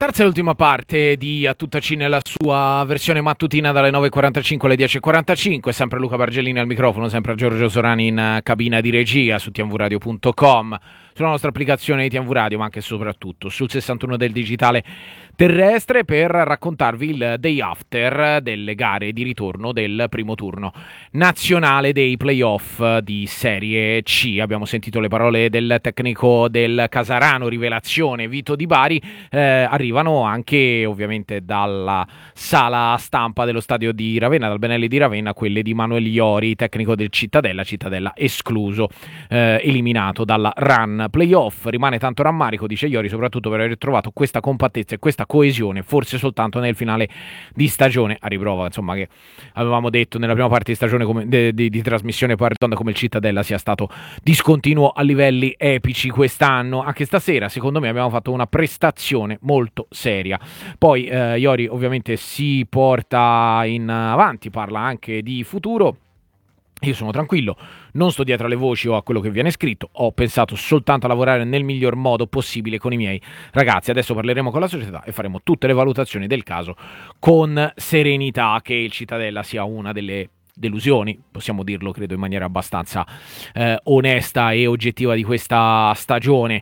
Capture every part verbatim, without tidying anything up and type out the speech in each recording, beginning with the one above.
Terza e ultima parte di A Tutta C nella sua versione mattutina dalle nove e quarantacinque alle dieci e quarantacinque, sempre Luca Bargellini al microfono, sempre Giorgio Sorani in cabina di regia su t v radio punto com, sulla nostra applicazione di T V Radio, ma anche e soprattutto sul sessantuno del digitale terrestre, per raccontarvi il day after delle gare di ritorno del primo turno nazionale dei playoff di Serie C. Abbiamo sentito le parole del tecnico del Casarano, rivelazione Vito Di Bari, eh, arrivano anche ovviamente dalla sala stampa dello stadio di Ravenna, dal Benelli di Ravenna, quelle di Manuel Iori, tecnico del Cittadella, Cittadella escluso, eh, eliminato dalla run playoff. Rimane tanto rammarico, dice Iori, soprattutto per aver trovato questa compattezza e questa coesione forse soltanto nel finale di stagione, a riprova insomma che avevamo detto nella prima parte di stagione come, de, de, di trasmissione, pardon, come il Cittadella sia stato discontinuo a livelli epici quest'anno. Anche stasera secondo me abbiamo fatto una prestazione molto seria. Poi eh, Iori ovviamente si porta in avanti, parla anche di futuro. Io sono tranquillo, non sto dietro alle voci o a quello che viene scritto, ho pensato soltanto a lavorare nel miglior modo possibile con i miei ragazzi. Adesso parleremo con la società e faremo tutte le valutazioni del caso con serenità. Che il Cittadella sia una delle delusioni, possiamo dirlo credo in maniera abbastanza eh, onesta e oggettiva di questa stagione,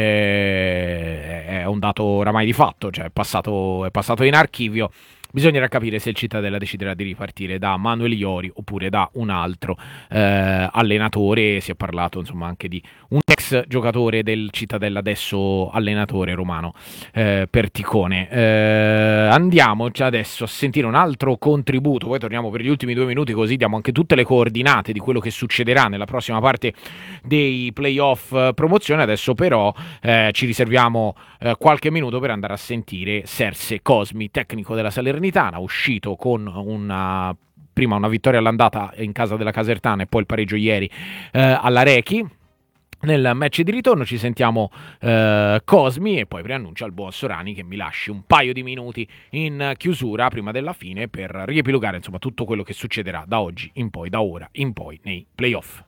eh, è un dato oramai di fatto, cioè è passato, è passato in archivio. Bisognerà capire se il Cittadella deciderà di ripartire da Manuel Iori oppure da un altro eh, allenatore. Si è parlato insomma anche di un ex giocatore del Cittadella, adesso allenatore, Romano eh, Perticone. Eh, andiamo adesso a sentire un altro contributo, poi torniamo per gli ultimi due minuti, così diamo anche tutte le coordinate di quello che succederà nella prossima parte dei playoff promozione. Adesso però eh, ci riserviamo eh, qualche minuto per andare a sentire Serse Cosmi, tecnico della Salernitana, uscito con una prima una vittoria all'andata in casa della Casertana e poi il pareggio ieri eh, alla Rechi. Nel match di ritorno ci sentiamo eh, Cosmi e poi preannuncia al buon Sorani che mi lasci un paio di minuti in chiusura prima della fine per riepilogare insomma tutto quello che succederà da oggi in poi, da ora in poi nei playoff.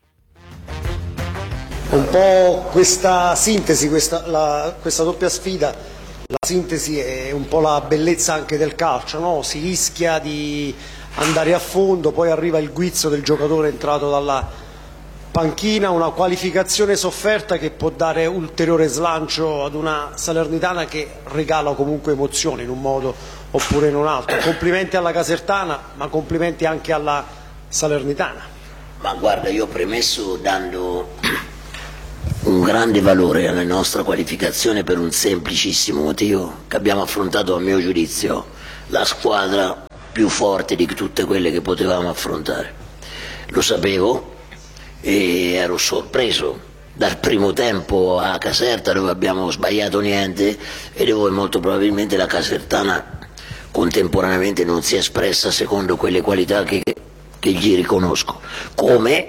Un po' questa sintesi, questa, la, questa doppia sfida, la sintesi è un po' la bellezza anche del calcio, no? Si rischia di andare a fondo, poi arriva il guizzo del giocatore entrato dalla panchina, una qualificazione sofferta che può dare ulteriore slancio ad una Salernitana che regala comunque emozioni in un modo oppure in un altro. Complimenti alla Casertana, ma complimenti anche alla Salernitana. Ma guarda, io ho premesso dando un grande valore alla nostra qualificazione per un semplicissimo motivo, che abbiamo affrontato a mio giudizio la squadra più forte di tutte quelle che potevamo affrontare. Lo sapevo e ero sorpreso dal primo tempo a Caserta, dove abbiamo sbagliato niente e dove molto probabilmente la Casertana contemporaneamente non si è espressa secondo quelle qualità che, che gli riconosco, come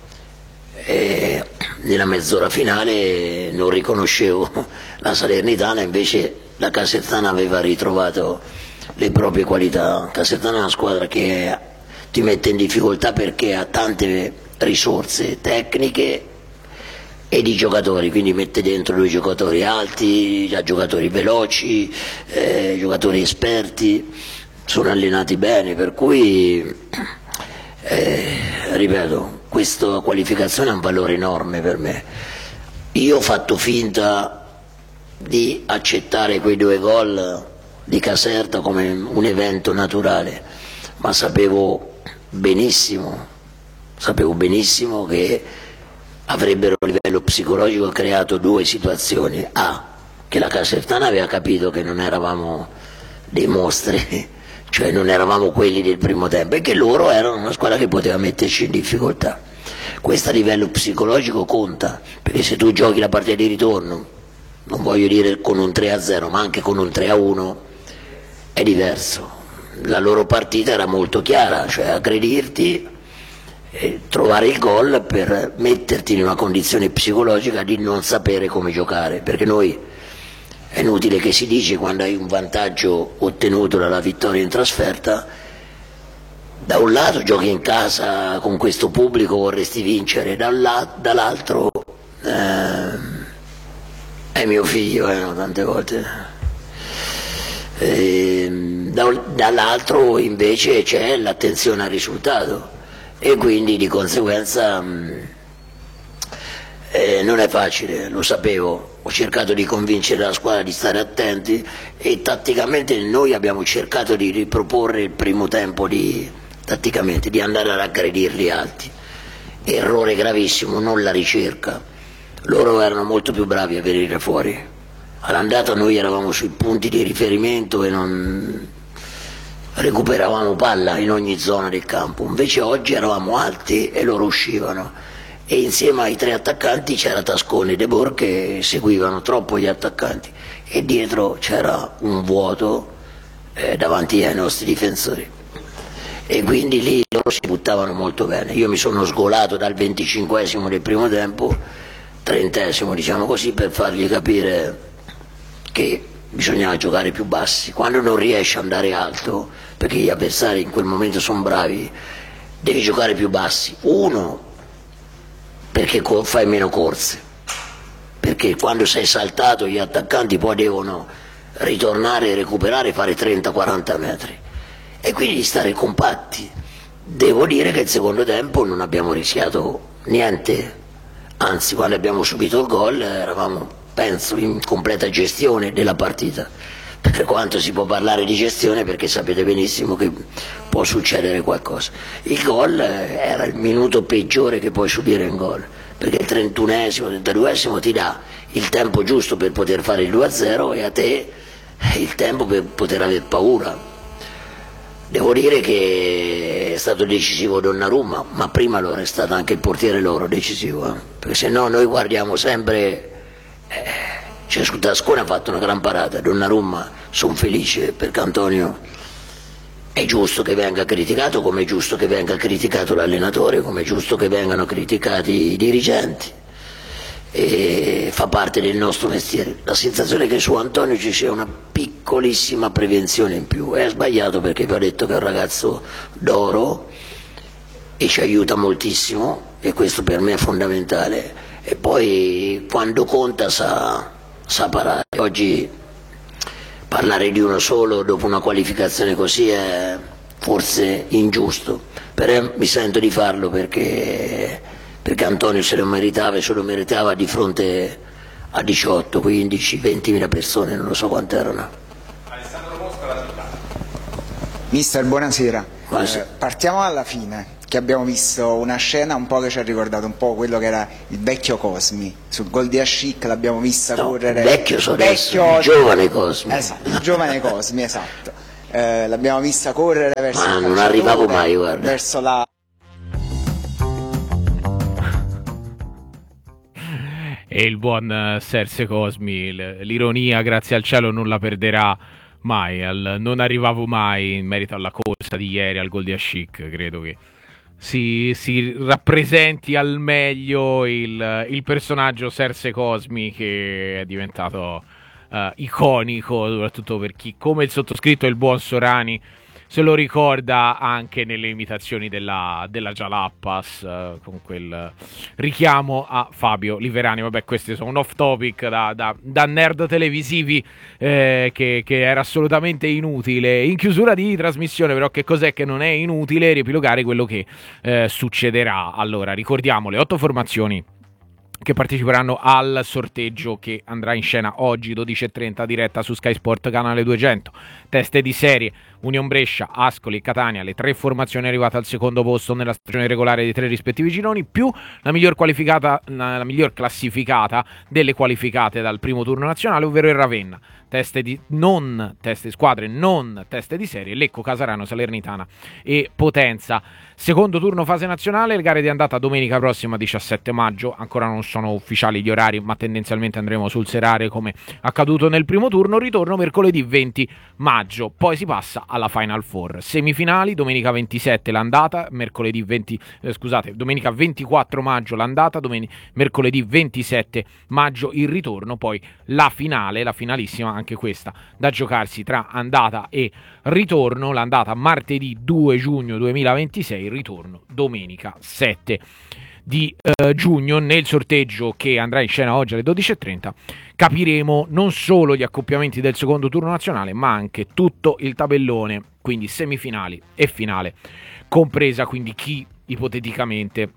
eh, nella mezz'ora finale non riconoscevo la Salernitana, invece la Casertana aveva ritrovato le proprie qualità. Casertana è una squadra che ti mette in difficoltà perché ha tante risorse tecniche e di giocatori, quindi mette dentro due giocatori alti, giocatori veloci, eh, giocatori esperti, sono allenati bene, per cui eh, ripeto, questa qualificazione ha un valore enorme per me. Io ho fatto finta di accettare quei due gol di Caserta come un evento naturale, ma sapevo benissimo sapevo benissimo che avrebbero a livello psicologico creato due situazioni: A, che la Casertana aveva capito che non eravamo dei mostri, cioè non eravamo quelli del primo tempo, e che loro erano una squadra che poteva metterci in difficoltà. Questo a livello psicologico conta, perché se tu giochi la partita di ritorno, non voglio dire con un tre a zero, ma anche con un tre a uno, è diverso. La loro partita era molto chiara, cioè aggredirti e trovare il gol per metterti in una condizione psicologica di non sapere come giocare, perché noi, è inutile che si dice, quando hai un vantaggio ottenuto dalla vittoria in trasferta, da un lato giochi in casa con questo pubblico, vorresti vincere, dall'altro eh, è mio figlio, eh, no, tante volte E, da, dall'altro invece c'è l'attenzione al risultato e quindi di conseguenza mh, eh, non è facile, lo sapevo, ho cercato di convincere la squadra di stare attenti e tatticamente noi abbiamo cercato di riproporre il primo tempo di, tatticamente, di andare ad aggredirli alti. Errore gravissimo, non la ricerca, loro erano molto più bravi a venire fuori, all'andata noi eravamo sui punti di riferimento e non recuperavamo palla in ogni zona del campo, invece oggi eravamo alti e loro uscivano e insieme ai tre attaccanti c'era Tascone e De Boer che seguivano troppo gli attaccanti e dietro c'era un vuoto eh, davanti ai nostri difensori e quindi lì loro si buttavano molto bene. Io mi sono sgolato dal venticinquesimo del primo tempo, trentesimo diciamo così, per fargli capire che bisognava giocare più bassi. Quando non riesci ad andare alto, perché gli avversari in quel momento sono bravi, devi giocare più bassi. Uno, perché fai meno corse, perché quando sei saltato gli attaccanti poi devono ritornare, recuperare e fare trenta quaranta metri e quindi stare compatti. Devo dire che il secondo tempo non abbiamo rischiato niente, anzi quando abbiamo subito il gol eravamo, penso, in completa gestione della partita, per quanto si può parlare di gestione perché sapete benissimo che può succedere qualcosa. Il gol era il minuto peggiore che puoi subire in gol, perché il trentunesimo, trentaduesimo ti dà il tempo giusto per poter fare il due a zero e a te il tempo per poter aver paura. Devo dire che è stato decisivo Donnarumma, ma prima lo è stato anche il portiere loro decisivo, eh? Perché se no noi guardiamo sempre, eh, cioè su Tascone ha fatto una gran parata, Donnarumma sono felice perché Antonio è giusto che venga criticato, come è giusto che venga criticato l'allenatore, come è giusto che vengano criticati i dirigenti, e fa parte del nostro mestiere. La sensazione è che su Antonio ci sia una piccolissima prevenzione in più, è sbagliato perché vi ho detto che è un ragazzo d'oro e ci aiuta moltissimo e questo per me è fondamentale, e poi quando conta sa, sa parare. Oggi parlare di uno solo dopo una qualificazione così è forse ingiusto, però mi sento di farlo perché, perché Antonio se lo meritava e se lo meritava di fronte a diciotto, quindici, ventimila persone, non lo so quante erano. Alessandro Mosca, la città. Mister, buonasera. Eh, partiamo dalla fine, che abbiamo visto una scena un po' che ci ha ricordato un po' quello che era il vecchio Cosmi. Sul gol di Ascic l'abbiamo vista no, correre. Vecchio so adesso, vecchio... giovane Cosmi. Esatto, il giovane Cosmi, esatto. Eh, l'abbiamo vista correre verso Ma il non arrivavo mai, guarda. Verso la... E il buon Serse Cosmi, l'ironia, grazie al cielo, non la perderà mai. Al non arrivavo mai in merito alla corsa di ieri, al gol di Ascic, credo che si, si rappresenti al meglio il, il personaggio Serse Cosmi, che è diventato uh, iconico, soprattutto per chi, come il sottoscritto e il buon Sorani, se lo ricorda anche nelle imitazioni della, della Jalappas, uh, con quel richiamo a Fabio Liverani. Vabbè, questi sono un off topic da, da, da nerd televisivi eh, che, che era assolutamente inutile. In chiusura di trasmissione, però, che cos'è che non è inutile? Riepilogare quello che eh, succederà. Allora, ricordiamo le otto formazioni che parteciperanno al sorteggio che andrà in scena oggi dodici e trenta, diretta su Sky Sport canale duecento. Teste di serie: Union Brescia, Ascoli e Catania, le tre formazioni arrivate al secondo posto nella stagione regolare dei tre rispettivi gironi, più la miglior qualificata, la miglior classificata delle qualificate dal primo turno nazionale, ovvero il Ravenna. Teste di non teste squadre, non teste di serie: Lecco, Casarano, Salernitana e Potenza. Secondo turno fase nazionale, le gare di andata domenica prossima diciassette maggio, ancora non sono ufficiali gli orari, ma tendenzialmente andremo sul serale come accaduto nel primo turno. Ritorno mercoledì venti maggio, poi si passa alla Final Four. Semifinali domenica ventisette l'andata, mercoledì venti eh, scusate, domenica ventiquattro maggio l'andata, domenica, mercoledì ventisette maggio il ritorno, poi la finale, la finalissima anche questa da giocarsi tra andata e ritorno, l'andata martedì due giugno duemilaventisei, il ritorno domenica sette di eh, giugno, nel sorteggio che andrà in scena oggi alle dodici e trenta, capiremo non solo gli accoppiamenti del secondo turno nazionale, ma anche tutto il tabellone, quindi semifinali e finale compresa, quindi chi ipoteticamente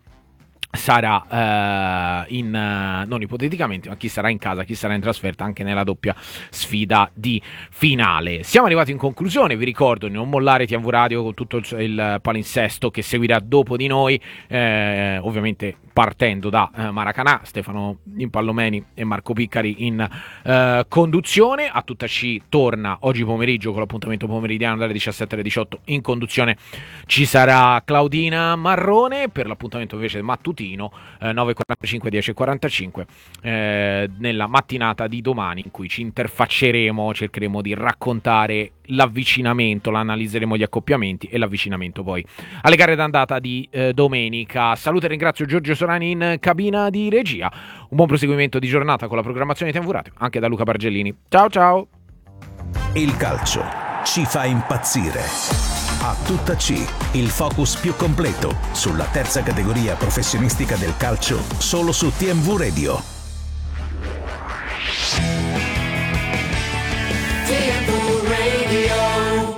sarà uh, in uh, non ipoteticamente, ma chi sarà in casa, chi sarà in trasferta anche nella doppia sfida di finale. Siamo arrivati in conclusione, vi ricordo di non mollare T M V Radio con tutto il, il palinsesto che seguirà dopo di noi, eh, ovviamente partendo da uh, Maracanã, Stefano Impallomeni e Marco Piccari in uh, conduzione. A tutta C torna oggi pomeriggio con l'appuntamento pomeridiano dalle diciassette alle diciotto, in conduzione ci sarà Claudina Marrone, per l'appuntamento invece mattutino eh, nove e quarantacinque, dieci e quarantacinque eh, nella mattinata di domani, in cui ci interfacceremo, cercheremo di raccontare l'avvicinamento, l'analizzeremo gli accoppiamenti e l'avvicinamento poi alle gare d'andata di eh, domenica. Saluto e ringrazio Giorgio Sorani in cabina di regia, un buon proseguimento di giornata con la programmazione di T M V Radio anche da Luca Bargellini. Ciao ciao. Il calcio ci fa impazzire. A tutta C, il focus più completo sulla terza categoria professionistica del calcio, solo su T M V Radio. T M V Radio.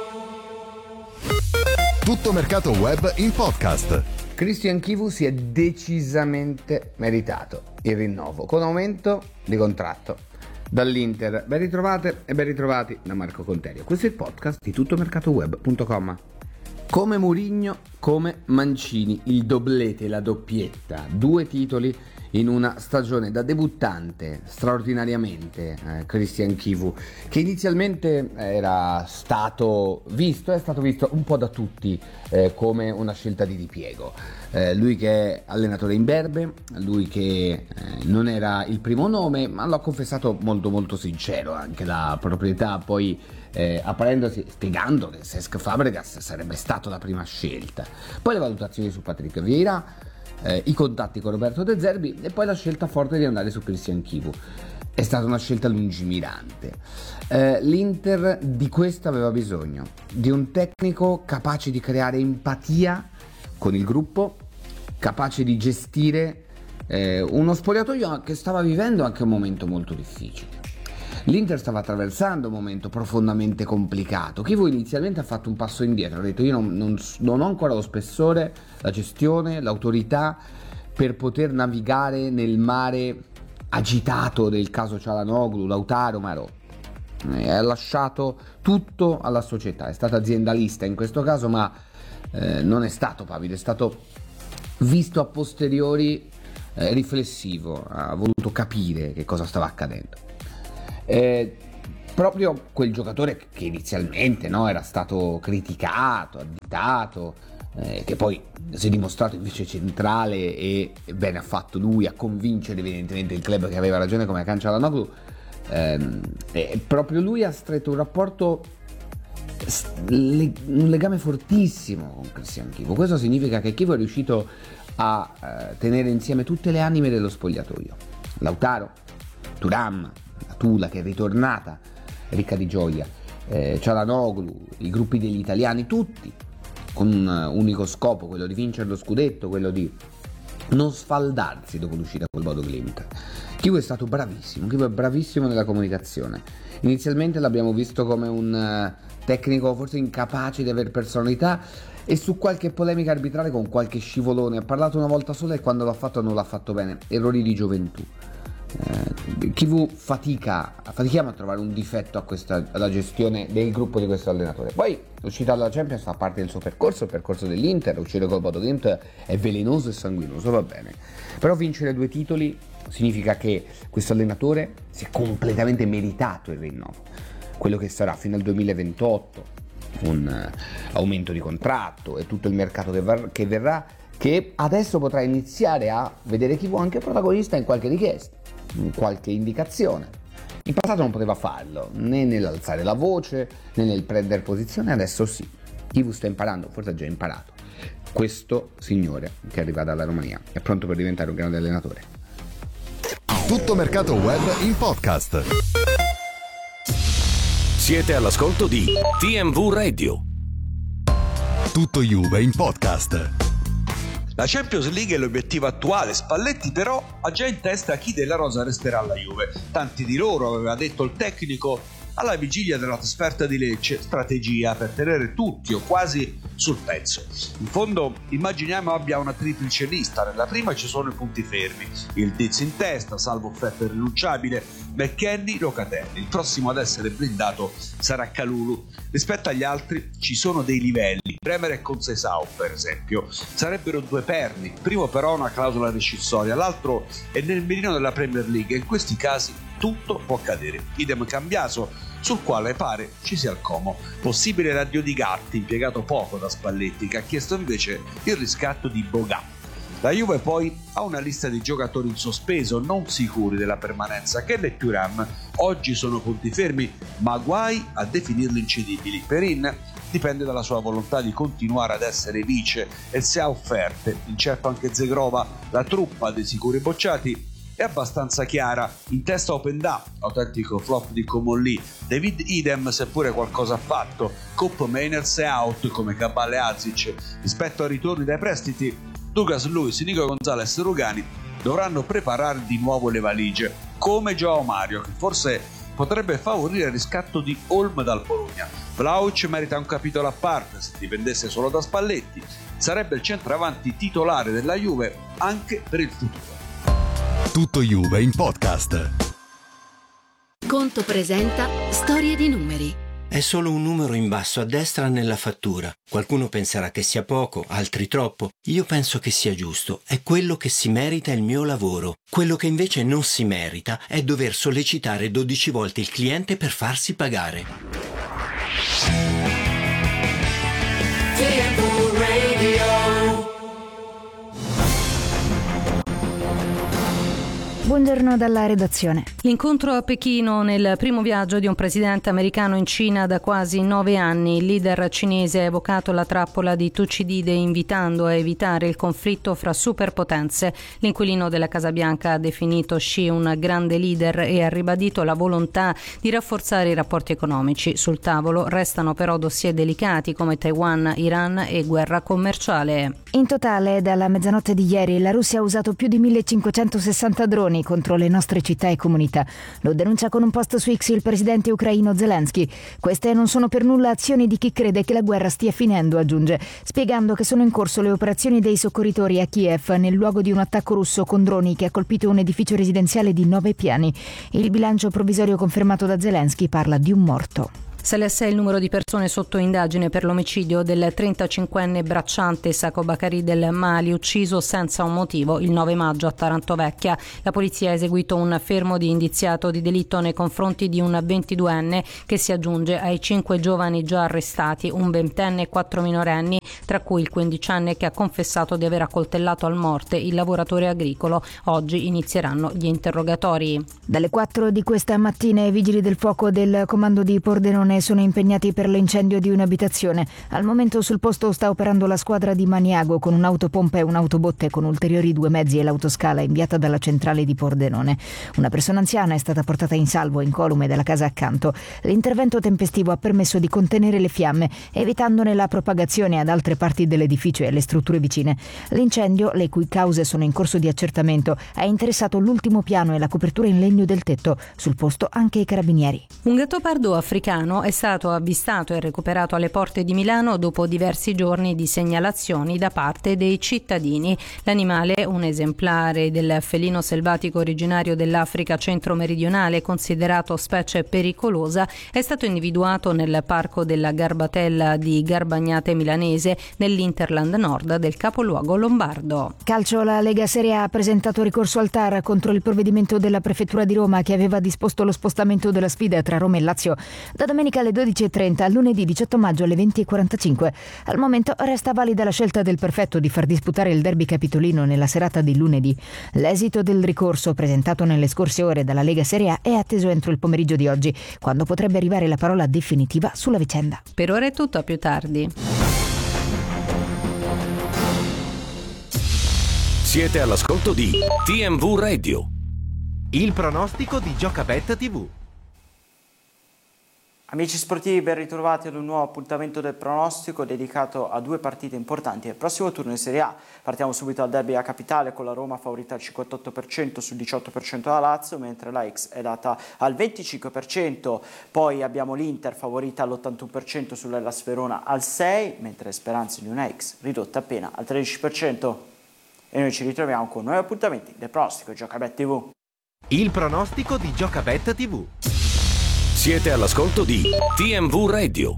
Tutto mercato web in podcast. Christian Chivu si è decisamente meritato il rinnovo con aumento di contratto dall'Inter. Ben ritrovate e ben ritrovati da Marco Conterio. Questo è il podcast di tutto mercato web punto com. Come Mourinho, come Mancini, il doblete, la doppietta, due titoli in una stagione da debuttante straordinariamente. eh, Christian Chivu, che inizialmente era stato visto, è stato visto un po' da tutti eh, come una scelta di ripiego. Eh, lui che è allenatore in Berbe, lui che eh, non era il primo nome, ma l'ho confessato molto molto sincero, anche la proprietà poi eh, aprendosi, spiegando che Cesc Fabregas sarebbe stato la prima scelta. Poi le valutazioni su Patrick Vieira, eh, i contatti con Roberto De Zerbi e poi la scelta forte di andare su Christian Chivu. È stata una scelta lungimirante. Eh, L'Inter di questo aveva bisogno, di un tecnico capace di creare empatia con il gruppo, capace di gestire eh, uno spogliatoio che stava vivendo anche un momento molto difficile. L'Inter stava attraversando un momento profondamente complicato. Chivu inizialmente ha fatto un passo indietro, ha detto io non, non, non ho ancora lo spessore, la gestione, l'autorità per poter navigare nel mare agitato del caso Çalhanoğlu, Lautaro, Marotta. E ha lasciato tutto alla società, è stato aziendalista in questo caso, ma eh, non è stato pavido, è stato visto a posteriori eh, riflessivo, ha voluto capire che cosa stava accadendo. Eh, proprio quel giocatore che inizialmente no, era stato criticato, additato, eh, che poi si è dimostrato invece centrale e bene ha fatto lui a convincere evidentemente il club che aveva ragione come Hakan Çalhanoğlu. Eh, e proprio lui ha stretto un rapporto, un legame fortissimo con Christian Chivu. Questo significa che Chivu è riuscito a eh, tenere insieme tutte le anime dello spogliatoio: Lautaro, Thuram, la Tula che è ritornata ricca di gioia, eh, Çalhanoğlu, i gruppi degli italiani, tutti con un unico scopo, quello di vincere lo scudetto, quello di non sfaldarsi dopo l'uscita col Bodo Glimt. Chivu è stato bravissimo, Chivu è bravissimo nella comunicazione. Inizialmente l'abbiamo visto come un uh, tecnico forse incapace di aver personalità, e su qualche polemica arbitrale con qualche scivolone ha parlato una volta sola e quando l'ha fatto non l'ha fatto bene, errori di gioventù. Eh, Chivu fatica, fatichiamo a trovare un difetto a questa, alla gestione del gruppo di questo allenatore. Poi l'uscita dalla Champions fa parte del suo percorso, il percorso dell'Inter, uscire col Bodo Glimt è velenoso e sanguinoso, va bene, però vincere due titoli significa che questo allenatore si è completamente meritato il rinnovo, quello che sarà fino al duemilaventotto, un uh, aumento di contratto e tutto il mercato che, var- che verrà, che adesso potrà iniziare a vedere Chivu anche protagonista in qualche richiesta, in qualche indicazione. In passato non poteva farlo, né nell'alzare la voce, né nel prendere posizione, adesso sì. Chivu sta imparando, forse ha già imparato. Questo signore che arriva dalla Romania è pronto per diventare un grande allenatore. Tutto mercato web in podcast. Siete all'ascolto di T M V Radio. Tutto Juve in podcast. La Champions League è l'obiettivo attuale, Spalletti però ha già in testa chi della rosa resterà alla Juve. Tanti di loro, aveva detto il tecnico alla vigilia della trasferta di Lecce, strategia per tenere tutti o quasi sul pezzo. In fondo immaginiamo abbia una triplice lista, nella prima ci sono i punti fermi, il Diz in testa, salvo offerta irrinunciabile, McKennie, Locatelli, il prossimo ad essere blindato sarà Kalulu. Rispetto agli altri ci sono dei livelli, Bremer e Conceição per esempio, sarebbero due perni, il primo però ha una clausola rescissoria, l'altro è nel mirino della Premier League e in questi casi tutto può accadere. Idem Cambiaso, sul quale pare ci sia il Como, possibile l'addio di Gatti, impiegato poco da Spalletti, che ha chiesto invece il riscatto di Boga. La Juve poi ha una lista di giocatori in sospeso non sicuri della permanenza, che le Thuram oggi sono punti fermi, ma guai a definirli incedibili. Perin dipende dalla sua volontà di continuare ad essere vice e se ha offerte, incerto anche Zegrova, la truppa dei sicuri bocciati è abbastanza chiara. In testa Openda, autentico flop di Comolli, David Idem seppure qualcosa ha fatto, Coop Mainers è out come Cabal e Azic. Rispetto ai ritorni dai prestiti, Douglas Luiz, Nico Gonzalez e Rugani dovranno preparare di nuovo le valigie, come Joao Mario, che forse potrebbe favorire il riscatto di Olm dal Bologna. Vlahovic merita un capitolo a parte, se dipendesse solo da Spalletti sarebbe il centravanti titolare della Juve anche per il futuro. Tutto Juve in podcast. Conto presenta Storie di numeri. È solo un numero in basso a destra nella fattura. Qualcuno penserà che sia poco, altri troppo. Io penso che sia giusto. È quello che si merita il mio lavoro. Quello che invece non si merita è dover sollecitare dodici volte il cliente per farsi pagare. T M V Radio. Buongiorno dalla redazione. L'incontro a Pechino nel primo viaggio di un presidente americano in Cina da quasi nove anni. Il leader cinese ha evocato la trappola di Tucidide invitando a evitare il conflitto fra superpotenze. L'inquilino della Casa Bianca ha definito Xi un grande leader e ha ribadito la volontà di rafforzare i rapporti economici. Sul tavolo restano però dossier delicati come Taiwan, Iran e guerra commerciale. In totale, dalla mezzanotte di ieri, la Russia ha usato più di millecinquecentosessanta droni contro le nostre città e comunità. Lo denuncia con un post su X il presidente ucraino Zelensky. Queste non sono per nulla azioni di chi crede che la guerra stia finendo, aggiunge, spiegando che sono in corso le operazioni dei soccorritori a Kiev nel luogo di un attacco russo con droni che ha colpito un edificio residenziale di nove piani. Il bilancio provvisorio confermato da Zelensky parla di un morto. Sale a sei il numero di persone sotto indagine per l'omicidio del trentacinquenne bracciante Sacco Bakari del Mali, ucciso senza un motivo il nove maggio a Taranto Vecchia. La polizia ha eseguito un fermo di indiziato di delitto nei confronti di un ventiduenne che si aggiunge ai cinque giovani già arrestati, un ventenne e quattro minorenni, tra cui il quindicenne che ha confessato di aver accoltellato al morte il lavoratore agricolo. Oggi inizieranno gli interrogatori. Dalle quattro di questa mattina i vigili del fuoco del comando di Pordenone sono impegnati per l'incendio di un'abitazione. Al momento sul posto sta operando la squadra di Maniago con un'autopompa e un'autobotte con ulteriori due mezzi e l'autoscala inviata dalla centrale di Pordenone. Una persona anziana è stata portata in salvo incolume dalla casa accanto. L'intervento tempestivo ha permesso di contenere le fiamme, evitandone la propagazione ad altre parti dell'edificio e alle strutture vicine. L'incendio, le cui cause sono in corso di accertamento, ha interessato l'ultimo piano e la copertura in legno del tetto. Sul posto anche i carabinieri. Un gattopardo africano è stato avvistato e recuperato alle porte di Milano dopo diversi giorni di segnalazioni da parte dei cittadini. L'animale, un esemplare del felino selvatico originario dell'Africa centro-meridionale, considerato specie pericolosa, è stato individuato nel parco della Garbatella di Garbagnate Milanese, nell'Interland Nord del capoluogo lombardo. Calcio, la Lega Serie A ha presentato ricorso al T A R contro il provvedimento della Prefettura di Roma che aveva disposto lo spostamento della sfida tra Roma e Lazio da domenica alle dodici e trenta a lunedì diciotto maggio alle venti e quarantacinque. Al momento resta valida la scelta del prefetto di far disputare il derby capitolino nella serata di lunedì. L'esito del ricorso presentato nelle scorse ore dalla Lega Serie A è atteso entro il pomeriggio di oggi, quando potrebbe arrivare la parola definitiva sulla vicenda. Per ora è tutto, a più tardi. Siete all'ascolto di T M V Radio. Il pronostico di Giocabet tivù. Amici sportivi, ben ritrovati ad un nuovo appuntamento del pronostico dedicato a due partite importanti del prossimo turno in Serie A. Partiamo subito al derby a Capitale con la Roma favorita al cinquantotto per cento sul diciotto per cento da Lazio, mentre la X è data al venticinque per cento. Poi abbiamo l'Inter favorita all'ottantuno per cento sull'Hellas Verona al sei per cento, mentre Speranza di una X ridotta appena al tredici per cento. E noi ci ritroviamo con nuovi appuntamenti del pronostico Giocabet tivù. Il pronostico di Giocabet tivù. Siete all'ascolto di T M V Radio.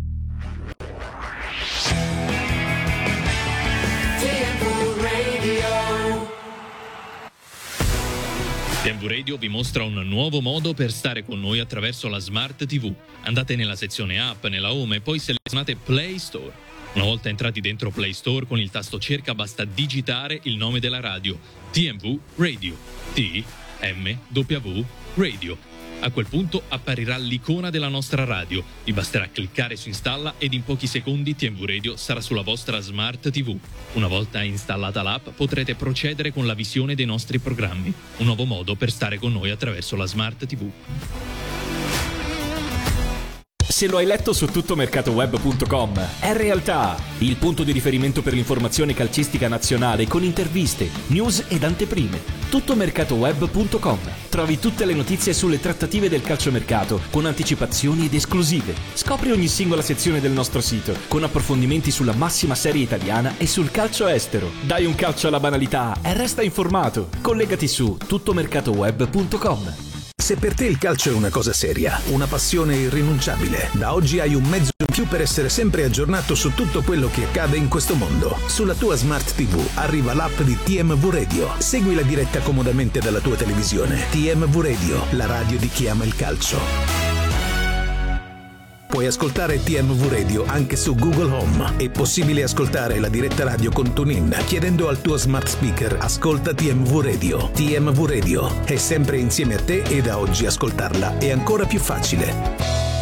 T M V Radio vi mostra un nuovo modo per stare con noi attraverso la Smart tivù. Andate nella sezione app, nella home e poi selezionate Play Store. Una volta entrati dentro Play Store, con il tasto cerca basta digitare il nome della radio, T M V Radio, T M W Radio. A quel punto apparirà l'icona della nostra radio. Vi basterà cliccare su installa ed in pochi secondi T M V Radio sarà sulla vostra Smart tivù. Una volta installata l'app potrete procedere con la visione dei nostri programmi. Un nuovo modo per stare con noi attraverso la Smart tivù. Se lo hai letto su tuttomercatoweb punto com, è realtà! Il punto di riferimento per l'informazione calcistica nazionale con interviste, news ed anteprime. tuttomercatoweb punto com. Trovi tutte le notizie sulle trattative del calciomercato con anticipazioni ed esclusive. Scopri ogni singola sezione del nostro sito con approfondimenti sulla massima serie italiana e sul calcio estero. Dai un calcio alla banalità e resta informato. Collegati su tuttomercatoweb punto com. Se per te il calcio è una cosa seria, una passione irrinunciabile, da oggi hai un mezzo in più per essere sempre aggiornato su tutto quello che accade in questo mondo. Sulla tua Smart tivù arriva l'app di T M V Radio. Segui la diretta comodamente dalla tua televisione. T M V Radio, la radio di chi ama il calcio. Puoi ascoltare T M V Radio anche su Google Home. È possibile ascoltare la diretta radio con TuneIn chiedendo al tuo smart speaker ascolta T M V Radio. T M V Radio è sempre insieme a te e da oggi ascoltarla è ancora più facile.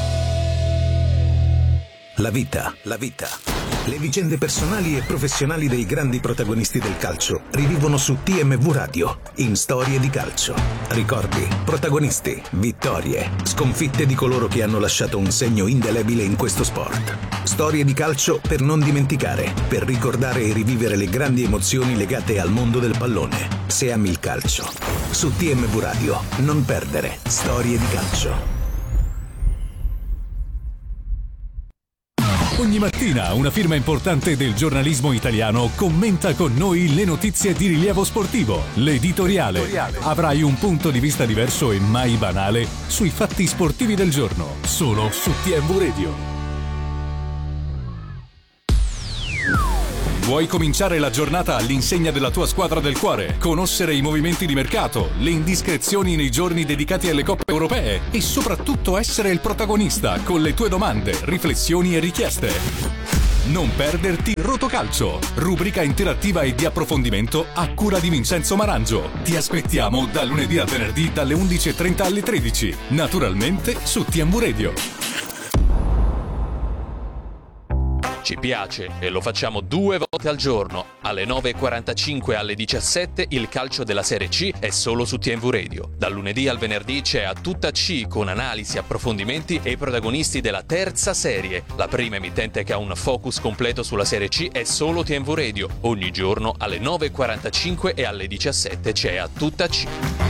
La vita, la vita. Le vicende personali e professionali dei grandi protagonisti del calcio rivivono su T M V Radio in Storie di Calcio. Ricordi, protagonisti, vittorie, sconfitte di coloro che hanno lasciato un segno indelebile in questo sport. Storie di calcio per non dimenticare, per ricordare e rivivere le grandi emozioni legate al mondo del pallone. Se ami il calcio, su T M V Radio, non perdere Storie di Calcio. Ogni mattina una firma importante del giornalismo italiano commenta con noi le notizie di rilievo sportivo. L'editoriale. Avrai un punto di vista diverso e mai banale sui fatti sportivi del giorno, solo su T M V Radio. Vuoi cominciare la giornata all'insegna della tua squadra del cuore, conoscere i movimenti di mercato, le indiscrezioni nei giorni dedicati alle coppe europee e soprattutto essere il protagonista con le tue domande, riflessioni e richieste? Non perderti Rotocalcio, rubrica interattiva e di approfondimento a cura di Vincenzo Marangio. Ti aspettiamo da lunedì a venerdì dalle undici e trenta alle tredici, naturalmente su T M V Radio. Ci piace e lo facciamo due volte al giorno, alle nove e quarantacinque e alle diciassette il calcio della Serie C è solo su T M V Radio. Dal lunedì al venerdì c'è A Tutta C con analisi, approfondimenti e i protagonisti della terza serie. La prima emittente che ha un focus completo sulla Serie C è solo T M V Radio. Ogni giorno alle nove e quarantacinque e alle diciassette c'è A Tutta C.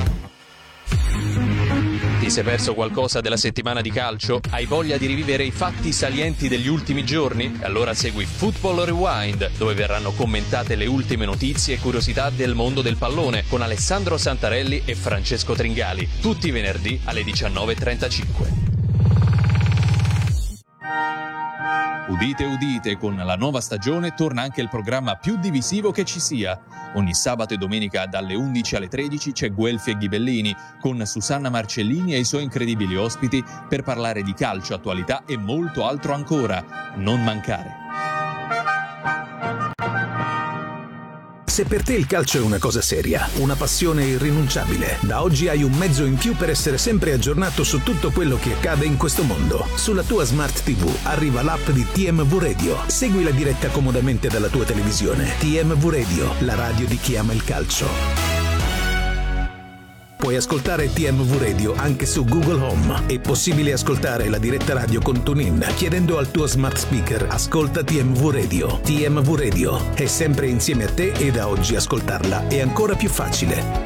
Ti sei perso qualcosa della settimana di calcio? Hai voglia di rivivere i fatti salienti degli ultimi giorni? Allora segui Football Rewind, dove verranno commentate le ultime notizie e curiosità del mondo del pallone con Alessandro Santarelli e Francesco Tringali, tutti i venerdì alle diciannove e trentacinque. Udite udite, con la nuova stagione torna anche il programma più divisivo che ci sia. Ogni sabato e domenica dalle undici alle tredici c'è Guelfi e Ghibellini con Susanna Marcellini e i suoi incredibili ospiti per parlare di calcio, attualità e molto altro ancora. Non mancare. Se per te il calcio è una cosa seria, una passione irrinunciabile, da oggi hai un mezzo in più per essere sempre aggiornato su tutto quello che accade in questo mondo. Sulla tua Smart tivù arriva l'app di T M V Radio. Segui la diretta comodamente dalla tua televisione. T M V Radio, la radio di chi ama il calcio. Puoi ascoltare T M V Radio anche su Google Home. È possibile ascoltare la diretta radio con TuneIn chiedendo al tuo smart speaker "Ascolta T M V Radio". T M V Radio è sempre insieme a te e da oggi ascoltarla è ancora più facile.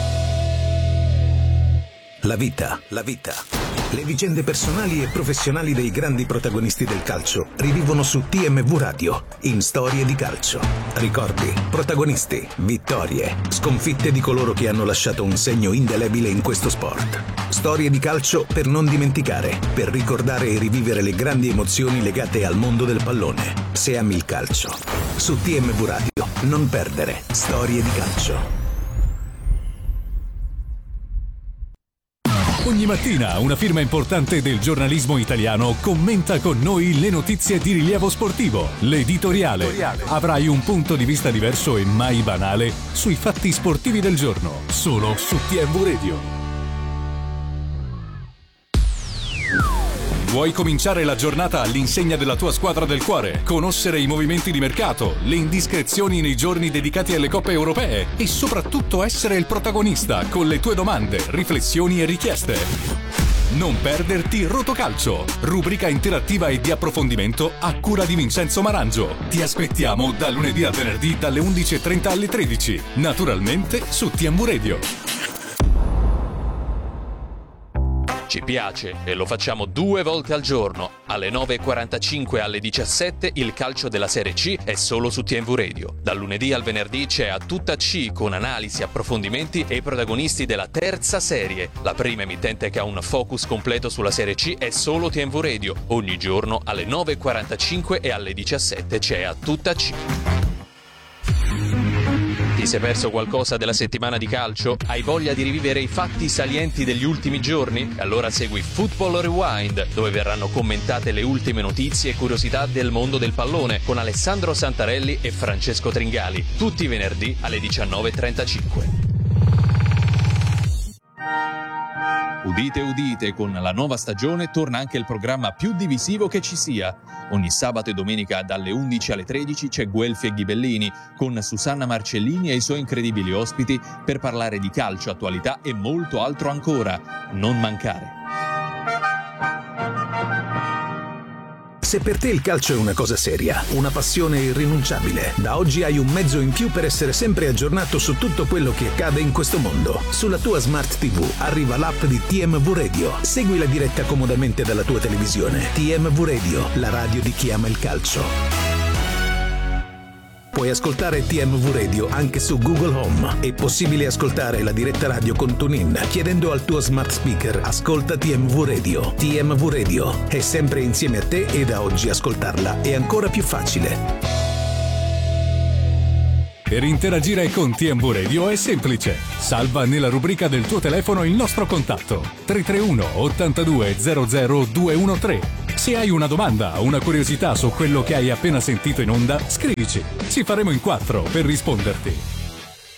La vita, la vita. Le vicende personali e professionali dei grandi protagonisti del calcio rivivono su T M V Radio, in Storie di Calcio. Ricordi, protagonisti, vittorie, sconfitte di coloro che hanno lasciato un segno indelebile in questo sport. Storie di calcio per non dimenticare, per ricordare e rivivere le grandi emozioni legate al mondo del pallone. Se ami il calcio. Su T M V Radio, non perdere Storie di Calcio. Ogni mattina una firma importante del giornalismo italiano commenta con noi le notizie di rilievo sportivo. L'editoriale. Avrai un punto di vista diverso e mai banale sui fatti sportivi del giorno, solo su T M V Radio. Vuoi cominciare la giornata all'insegna della tua squadra del cuore? Conoscere i movimenti di mercato, le indiscrezioni nei giorni dedicati alle coppe europee e soprattutto essere il protagonista con le tue domande, riflessioni e richieste? Non perderti Rotocalcio, rubrica interattiva e di approfondimento a cura di Vincenzo Marangio. Ti aspettiamo da lunedì a venerdì dalle undici e trenta alle tredici, naturalmente su T M V Radio. Ci piace e lo facciamo due volte al giorno, alle nove e quarantacinque e alle diciassette il calcio della Serie C è solo su T M V Radio. Dal lunedì al venerdì c'è A Tutta C con analisi, approfondimenti e i protagonisti della terza serie. La prima emittente che ha un focus completo sulla Serie C è solo T M V Radio. Ogni giorno alle nove e quarantacinque e alle diciassette c'è A Tutta C. Ti sei perso qualcosa della settimana di calcio? Hai voglia di rivivere i fatti salienti degli ultimi giorni? Allora segui Football Rewind, dove verranno commentate le ultime notizie e curiosità del mondo del pallone con Alessandro Santarelli e Francesco Tringali, tutti i venerdì alle diciannove e trentacinque. Udite udite, con la nuova stagione torna anche il programma più divisivo che ci sia. Ogni sabato e domenica dalle undici alle tredici c'è Guelfi e Ghibellini con Susanna Marcellini e i suoi incredibili ospiti per parlare di calcio, attualità e molto altro ancora. Non mancare. Se per te il calcio è una cosa seria, una passione irrinunciabile, da oggi hai un mezzo in più per essere sempre aggiornato su tutto quello che accade in questo mondo. Sulla tua Smart tivù arriva l'app di T M V Radio. Segui la diretta comodamente dalla tua televisione. T M V Radio, la radio di chi ama il calcio. Puoi ascoltare T M V Radio anche su Google Home. È possibile ascoltare la diretta radio con TuneIn chiedendo al tuo smart speaker "Ascolta T M V Radio". T M V Radio è sempre insieme a te e da oggi ascoltarla è ancora più facile. Per interagire con T M V Radio è semplice. Salva nella rubrica del tuo telefono il nostro contatto tre tre uno ottantadue zero zero due uno tre. Se hai una domanda o una curiosità su quello che hai appena sentito in onda, scrivici. Ci faremo in quattro per risponderti.